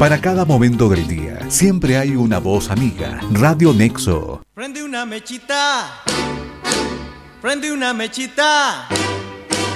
Para cada momento del día, siempre hay una voz amiga. Radio Nexo. Prende una mechita. Prende una mechita.